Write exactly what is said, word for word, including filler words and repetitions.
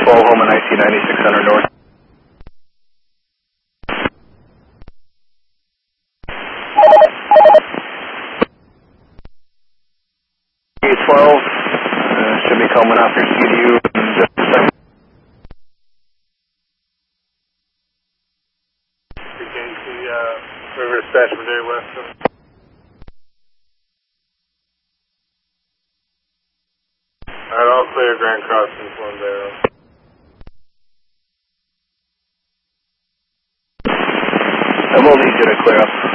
twelve, home on I C ninety-six hundred north. twelve, uh, should be coming off your C D U in just a second. K C, uh, River Dispatch for Dave Weston. Alright, all clear, Grand Crossing, Flondero. I will need you to clear up.